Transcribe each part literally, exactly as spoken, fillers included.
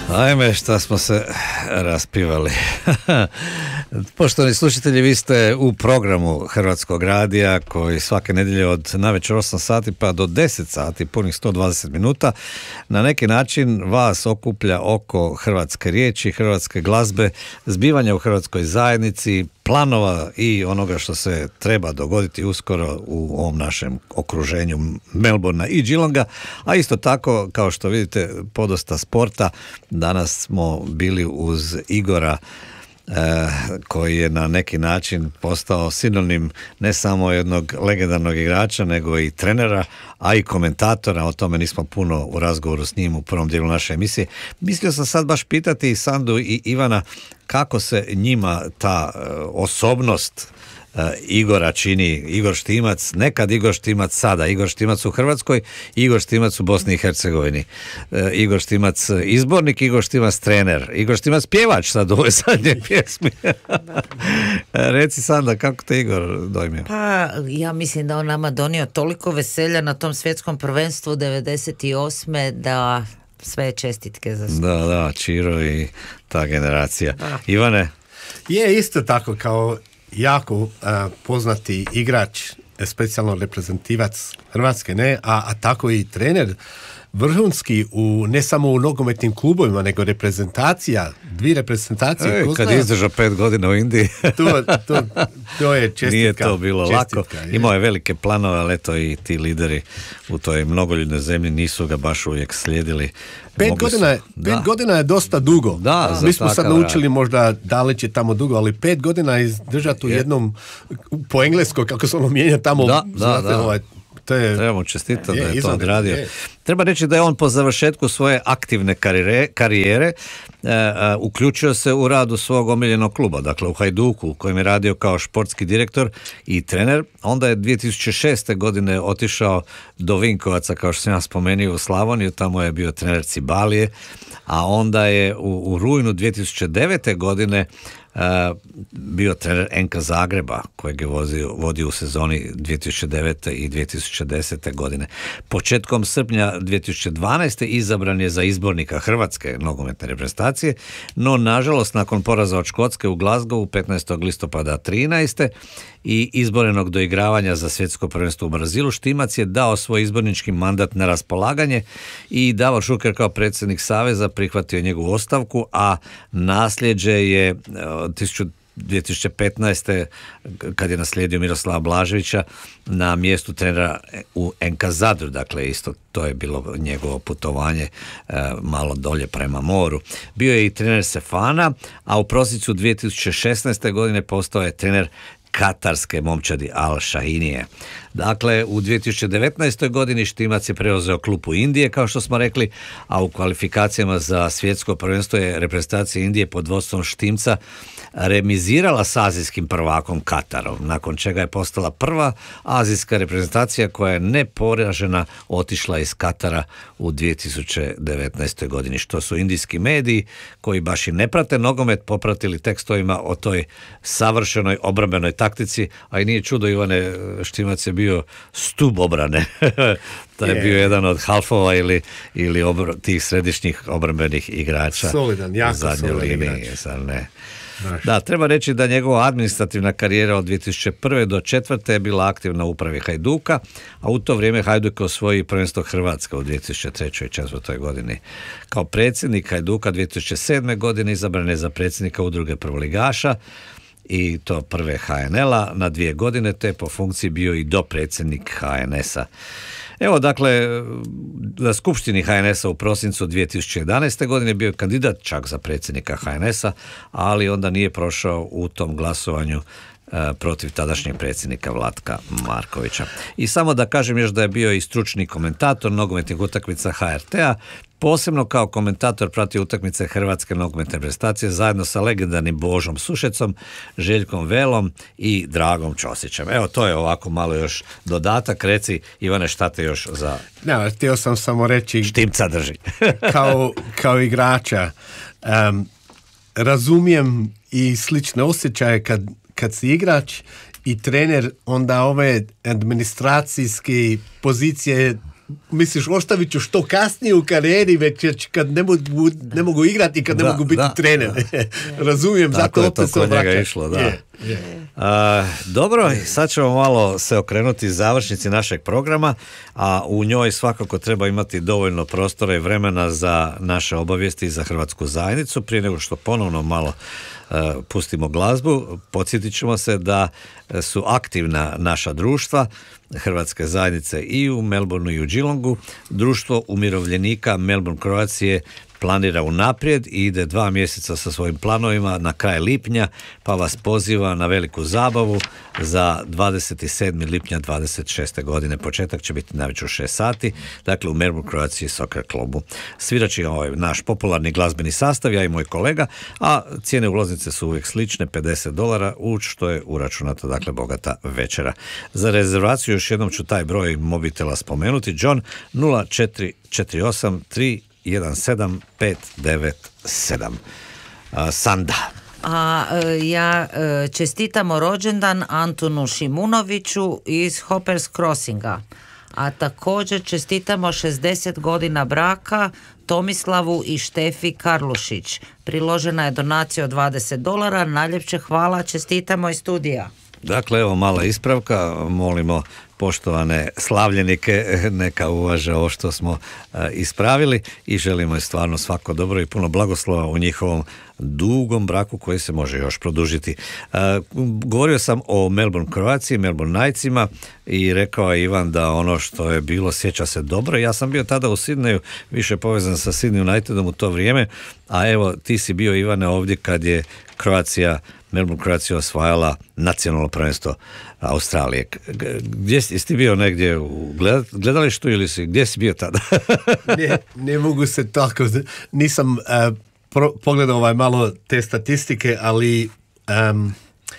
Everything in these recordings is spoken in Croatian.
Ajme, šta smo se raspivali. Poštovani slušatelji, vi ste u programu Hrvatskog radija koji svake nedjelje od navečer osam sati pa do deset sati, punih sto dvadeset minuta, na neki način vas okuplja oko hrvatske riječi, hrvatske glazbe, zbivanja u hrvatskoj zajednici, planova i onoga što se treba dogoditi uskoro u ovom našem okruženju Melbourna i Geelonga, a isto tako, kao što vidite, podosta sporta. Danas smo bili uz Igora, eh, koji je na neki način postao sinonim ne samo jednog legendarnog igrača, nego i trenera, a i komentatora. O tome nismo puno u razgovoru s njim u prvom dijelu naše emisije. Mislio sam sad baš pitati Sandu i Ivana kako se njima ta uh, osobnost uh, Igora čini. Igor Štimac, nekad Igor Štimac, sada Igor Štimac u Hrvatskoj, Igor Štimac u Bosni i Hercegovini, uh, Igor Štimac izbornik, Igor Štimac trener, Igor Štimac pjevač sad u ovoj zadnjoj pjesmi. Reci Sanda, kako te Igor dojmio? Pa ja mislim da on nama donio toliko veselja na tom svjetskom prvenstvu devedeset osme da sve čestitke za sve. Da, da, Čiro i ta generacija. Da. Ivane? Je isto tako kao jako uh, poznati igrač, specijalno reprezentativac Hrvatske, ne, a, a tako i trener vrhunski u, ne samo u nogometnim klubovima, nego reprezentacija, dvije reprezentacije. Ej, kad je izdržao pet godina u Indiji. to, to, to je čestitka. Nije to bilo čestitka, lako. Je. Imao je velike planove, ali eto i ti lideri u toj mnogoljudnoj zemlji nisu ga baš uvijek slijedili. Pet godina, su, pet da. godina je dosta dugo. Da, Mi smo sad naučili rad. Možda da li će tamo dugo, ali pet godina izdržati u jednom, po engleskoj, kako se ono mijenja tamo. Da, da, znate, da. Ovaj, je, trebamo čestitati da je, je to odradio. Je. Treba reći da je on po završetku svoje aktivne karijere, karijere e, e, uključio se u radu svog omiljenog kluba, dakle u Hajduku, u kojem je radio kao športski direktor i trener. Onda je dvije tisuće šeste. godine otišao do Vinkovaca, kao što sam ja spomenuo, u Slavoniju, tamo je bio trener Cibalije, a onda je u, u rujnu dvije tisuće devete. godine Uh, bio trener N K Zagreba, kojeg je vodio, vodio u sezoni dvije tisuće devete. i dvije tisuće desete. godine. Početkom srpnja dvije tisuće dvanaeste. izabran je za izbornika Hrvatske nogometne reprezentacije, no nažalost nakon poraza od Škotske u Glasgowu petnaestog listopada trinaeste. i izborenog doigravanja za svjetsko prvenstvo u Brazilu, Štimac je dao svoj izbornički mandat na raspolaganje i Davor Šuker kao predsjednik Saveza prihvatio njegovu ostavku, a nasljeđe je dvije tisuće petnaeste. kad je naslijedio Miroslava Blaževića na mjestu trenera u N K Zadru, dakle isto to je bilo njegovo putovanje e, malo dolje prema moru. Bio je i trener Sefana, a u prosincu dvije tisuće šesnaeste. godine postao je trener katarske momčadi Al Shahinije. Dakle, u dvije tisuće devetnaestoj. godini Štimac je preuzeo klub u Indije, kao što smo rekli, a u kvalifikacijama za svjetsko prvenstvo je reprezentacija Indije pod vodstvom Štimca remizirala s azijskim prvakom Katarom, nakon čega je postala prva azijska reprezentacija koja je neporažena otišla iz Katara u dvije tisuće devetnaestoj. godini, što su indijski mediji, koji baš i ne prate nogomet, popratili tekstovima o toj savršenoj obrambenoj taktici, a i nije čudo, Ivane, Štimac je bio stub obrane. To je, je bio jedan od halfova ili, ili obr- tih središnjih obrambenih igrača. Solidan, jako zadnje solidan linije, igrač. ne. Da, treba reći da njegova administrativna karijera od dvije tisuće prve. do četvrte. je bila aktivna u upravi Hajduka, a u to vrijeme Hajduk je osvojio prvenstvo Hrvatske u dvije tisuće trećoj. i četvrtoj. godini. Kao predsjednik Hajduka dvije tisuće sedme. godine izabran je za predsjednika udruge prvoligaša, i to prve H N L-a na dvije godine, te po funkciji bio i dopredsjednik H N S-a. Evo, dakle, na skupštini H N S-a u prosincu dvije tisuće jedanaeste. godine bio je kandidat čak za predsjednika H N S-a, ali onda nije prošao u tom glasovanju e, protiv tadašnjeg predsjednika Vlatka Markovića. I samo da kažem još da je bio i stručni komentator nogometnih utakmica H R T-a, posebno kao komentator pratio utakmice Hrvatske nogometne reprezentacije zajedno sa legendarnim Božom Sušecom, Željkom Velom i Dragom Ćosićem. Evo, to je ovako malo još dodatak. Reci, Ivane, šta te još za... Ne, htio sam samo reći... Štimca drži. kao, kao igrača, um, razumijem i slične osjećaje kad, kad si igrač i trener, onda ove administracijske pozicije misliš, ostavit ću što kasnije u karijeri, već kad ne mogu, ne mogu igrati i kad da, ne mogu biti da, trener. Razumijem, tako zato opet se vraća. Išlo, da. Je, je. A, dobro, sad ćemo malo se okrenuti završnici našeg programa, a u njoj svakako treba imati dovoljno prostora i vremena za naše obavijesti i za hrvatsku zajednicu. Prije nego što ponovno malo uh, pustimo glazbu, podsjetit ćemo se da su aktivna naša društva, hrvatske zajednice i u Melbourneu i u Geelongu. Društvo umirovljenika Melbourne Croacije planira unaprijed i ide dva mjeseca sa svojim planovima na kraj lipnja, pa vas poziva na veliku zabavu za dvadeset sedmog lipnja dvadeset šeste godine. Početak će biti najveć u šest sati, dakle u Melbourne Croatia Soccer klubu. Svirat će ovaj naš popularni glazbeni sastav, ja i moj kolega, a cijene ulaznice su uvijek slične, pedeset dolara, u što je uračunato, dakle, bogata večera. Za rezervaciju još jednom ću taj broj mobitela spomenuti, John nula četiri četiri osam tri jedan sedam pet devet sedam. Sanda. A ja čestitamo rođendan Antunu Šimunoviću iz Hoppers Crossinga. A također čestitamo šezdeset godina braka Tomislavu i Štefi Karlušić. Priložena je donacija od dvadeset dolara. Najljepše hvala, čestitamo iz studija. Dakle, evo mala ispravka, molimo poštovane slavljenike neka uvaže ovo što smo uh, ispravili i želimo je stvarno svako dobro i puno blagoslova u njihovom dugom braku koji se može još produžiti. Uh, govorio sam o Melbourne Croatia, Melbourne Knightsima i rekao je Ivan da ono što je bilo sjeća se dobro. Ja sam bio tada u Sidneju, više povezan sa Sydney Unitedom u to vrijeme, a evo ti si bio, Ivane, ovdje kad je Croatia, Melbourne Croatia osvajala nacionalno prvenstvo Australije. Gdje si, ti bio negdje u gledalištu ili si, gdje si bio tada? ne, ne mogu se tako, nisam uh, pro, pogledao ovaj malo te statistike, ali um,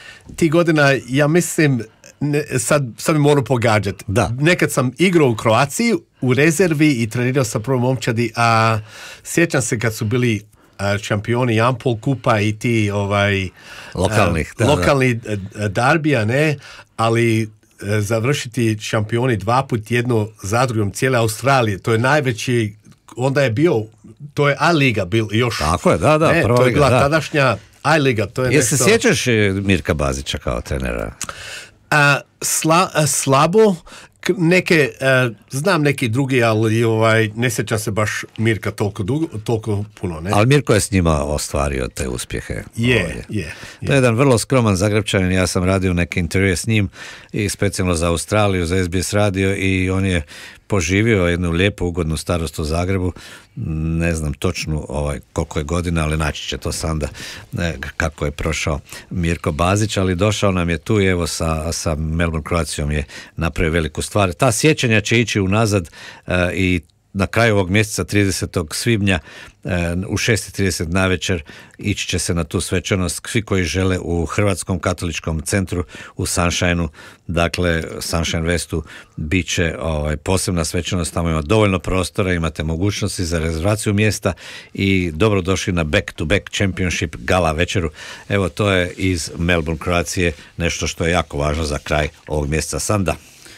ti godina, ja mislim, ne, sad, sad mi moram pogađati. Da. Nekad sam igrao u Kroaciji, u rezervi i trenirao sa prvom momčadi, a sjećam se kad su bili šampioni Ampol kupa i ti ovaj lokalnih, uh, da, lokalni da. darbija, ne, ali uh, završiti šampioni dva put jedno za drugom cijele Australije, to je najveći, onda je bio, to je A-liga bil još. Tako je, da, da, ne, prva to je liga, bila da. tadašnja A-liga, to je Jesi nešto. se sjećaš Mirka Bazića kao trenera? Uh, sla, uh, slabo, neke, uh, znam neki drugi, ali ovaj, ne sjećam se baš Mirka toliko, dugo, toliko puno. Ne? Ali Mirko je s njima ostvario te uspjehe. Je, je. To je jedan vrlo skroman Zagrebčanin, ja sam radio neke intervjue s njim i specijalno za Australiju, za S B S radio i on je poživio jednu lijepu, ugodnu starost u Zagrebu. Ne znam točno ovaj, koliko je godina, ali naći će to Sanda ne, kako je prošao Mirko Bazić, ali došao nam je tu i evo sa, sa Melbourne Croatiom je napravio veliku stvar. Ta sjećanja će ići unazad uh, i na kraju ovog mjeseca tridesetog svibnja u šest i trideset navečer ići će se na tu svečanost svi koji žele u Hrvatskom katoličkom centru u Sunshineu, dakle Sunshine Westu bit će ovaj, posebna svečanost, tamo ima dovoljno prostora, imate mogućnosti za rezervaciju mjesta i dobrodošli na Back to Back Championship gala večeru. Evo to je iz Melbourne Croatia nešto što je jako važno za kraj ovog mjeseca. Sanda.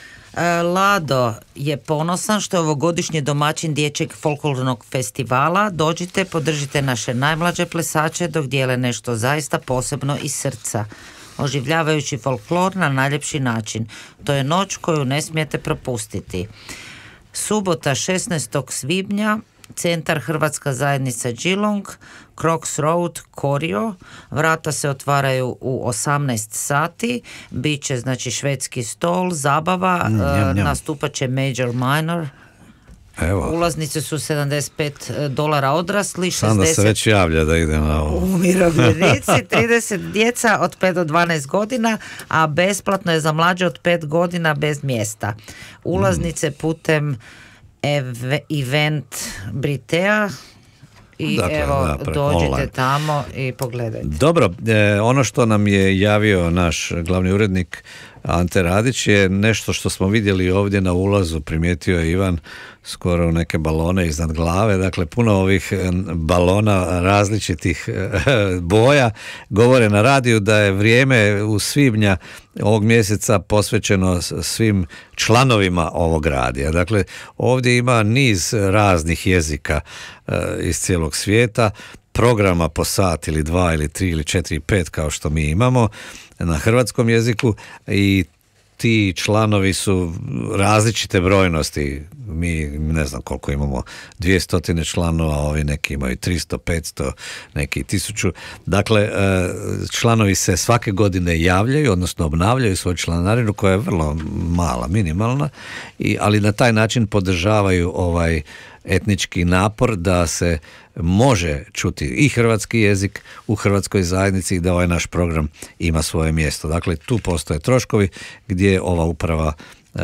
Lado je ponosan što je ovogodišnji domaćin dječjeg folklornog festivala. Dođite, podržite naše najmlađe plesače dok dijele nešto zaista posebno iz srca, oživljavajući folklor na najljepši način. To je noć koju ne smijete propustiti. Subota šesnaestog svibnja, Centar Hrvatska zajednica Geelong, Crocs Road, Korio. Vrata se otvaraju u osamnaest sati. Biće znači švedski stol, zabava, mm, njam, njam. nastupat će Major Minor. Evo. Ulaznice su sedamdeset pet dolara odrasli, Sanda šezdeset se već javlja da ide na ovo. Umirovljenici, trideset djeca od pet do dvanaest godina, a besplatno je za mlađe od pet godina bez mjesta. Ulaznice putem ev- event Britea i dakle, evo da, dođite online. Tamo i pogledajte. Dobro, e, ono što nam je javio naš glavni urednik Ante Radić je nešto što smo vidjeli ovdje na ulazu, primijetio je Ivan, skoro neke balone iznad glave, dakle puno ovih balona različitih boja govore na radiju da je vrijeme u svibnja ovog mjeseca posvećeno svim članovima ovog radija. Dakle, ovdje ima niz raznih jezika iz cijelog svijeta, programa po sat ili dva ili tri ili četiri i pet kao što mi imamo na hrvatskom jeziku i ti članovi su različite brojnosti. Mi ne znam koliko imamo, dvjesto članova, ovi neki imaju tristo, petsto, neki tisuću. Dakle, članovi se svake godine javljaju, odnosno obnavljaju svoju članarinu koja je vrlo mala, minimalna, i, ali na taj način podržavaju ovaj etnički napor da se može čuti i hrvatski jezik u hrvatskoj zajednici i da ovaj naš program ima svoje mjesto. Dakle, tu postoje troškovi gdje ova uprava e,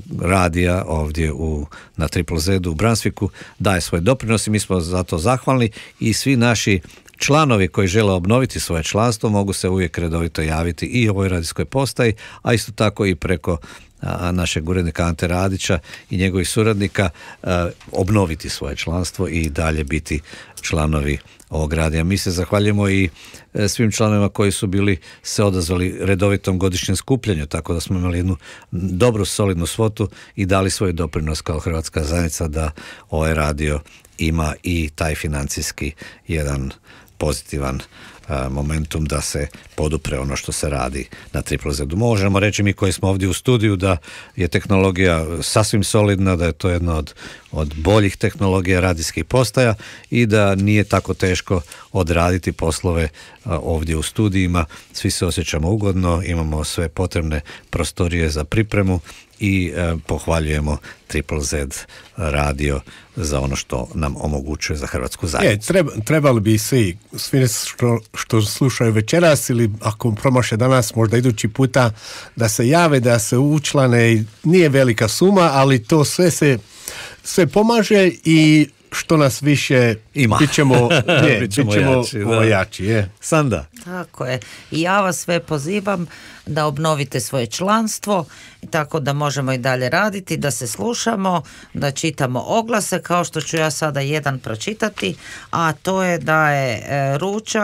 radija ovdje u, na Triple Z-u u Brunswicku daje svoj doprinos i mi smo za to zahvalni i svi naši članovi koji žele obnoviti svoje članstvo mogu se uvijek redovito javiti i ovoj radijskoj postaji, a isto tako i preko a, našeg urednika Ante Radića i njegovih suradnika a, obnoviti svoje članstvo i dalje biti članovi ovog radija. Mi se zahvaljujemo i e, svim članovima koji su bili se odazvali redovitom godišnjem skupljanju, tako da smo imali jednu dobru, solidnu svotu i dali svoj doprinos kao hrvatska zajednica da ovaj radio ima i taj financijski jedan pozitivan a, momentum da se podupre ono što se radi na Triple Z-u. Možemo reći mi koji smo ovdje u studiju da je tehnologija sasvim solidna, da je to jedna od, od boljih tehnologija radijskih postaja i da nije tako teško odraditi poslove a, ovdje u studijima. Svi se osjećamo ugodno, imamo sve potrebne prostorije za pripremu i e, pohvaljujemo Triple Z radio za ono što nam omogućuje za hrvatsku zajednicu. Je, treba, trebali bi svi, svi što, što slušaju večeras ili ako promaše danas, možda idući puta, da se jave, da se učlane. Nije velika suma, ali to sve se sve pomaže i što nas više ima. Bićemo, je, bićemo bićemo jači, da. jači je. Sanda. Tako je. I ja vas sve pozivam da obnovite svoje članstvo, tako da možemo i dalje raditi, da se slušamo, da čitamo oglase, kao što ću ja sada jedan pročitati, a to je da je e, ručak